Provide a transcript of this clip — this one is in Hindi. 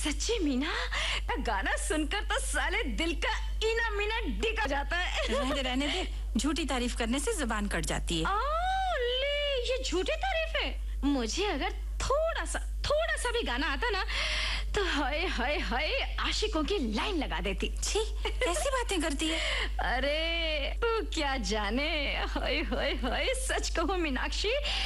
सच्ची मीना, गाना सुनकर तो साले दिल का इना मीना डिगा जाता है। रहने दे, झूठी तारीफ करने से जुबान कट जाती है। ले, ये झूठी तारीफ है। मुझे अगर थोड़ा सा भी गाना आता ना, तो हाय हाय हाय आशिकों की लाइन लगा देती। छी, कैसी बातें करती है। अरे तू क्या जाने, हाय हाय हाय, सच कहूं मीनाक्षी,